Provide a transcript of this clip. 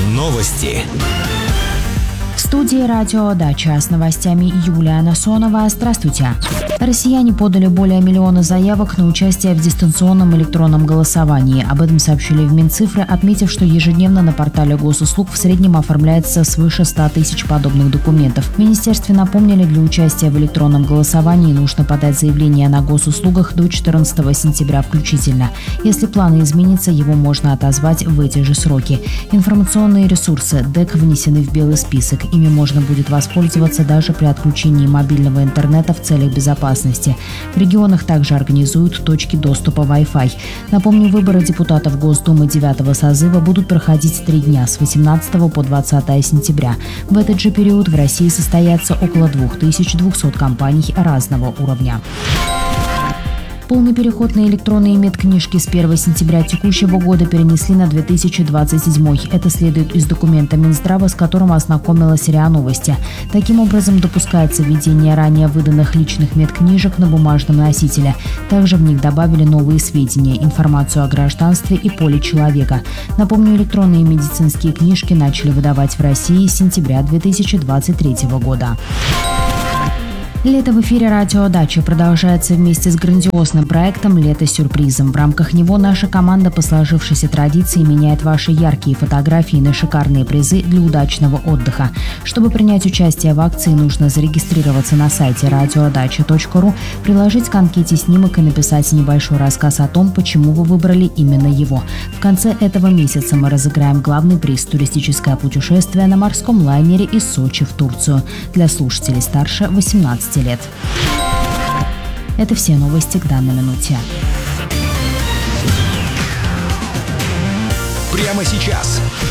Новости. В студии «Радио Дача» с новостями Юлия Насонова. Здравствуйте. Россияне подали более миллиона заявок на участие в дистанционном электронном голосовании. Об этом сообщили в Минцифры, отметив, что ежедневно на портале госуслуг в среднем оформляется свыше 100 тысяч подобных документов. В министерстве напомнили, для участия в электронном голосовании нужно подать заявление на госуслугах до 14 сентября включительно. Если планы изменятся, его можно отозвать в эти же сроки. Информационные ресурсы ДЭК внесены в белый список. Ими можно будет воспользоваться даже при отключении мобильного интернета в целях безопасности. В регионах также организуют точки доступа Wi-Fi. Напомню, выборы депутатов Госдумы 9-го созыва будут проходить 3 дня с 18 по 20 сентября. В этот же период в России состоятся около 2200 кампаний разного уровня. Полный переход на электронные медкнижки с 1 сентября текущего года перенесли на 2027. Это следует из документа Минздрава, с которым ознакомилась РИА Новости. Таким образом, допускается введение ранее выданных личных медкнижек на бумажном носителе. Также в них добавили новые сведения, информацию о гражданстве и поле человека. Напомню, электронные медицинские книжки начали выдавать в России с сентября 2023 года. Лето в эфире «Радио Дача» продолжается вместе с грандиозным проектом «Лето с сюрпризом». В рамках него наша команда по сложившейся традиции меняет ваши яркие фотографии на шикарные призы для удачного отдыха. Чтобы принять участие в акции, нужно зарегистрироваться на сайте radiodача.ру, приложить к анкете снимок и написать небольшой рассказ о том, почему вы выбрали именно его. В конце этого месяца мы разыграем главный приз – туристическое путешествие на морском лайнере из Сочи в Турцию для слушателей старше 18 лет. Это все новости к данной минуте. Прямо сейчас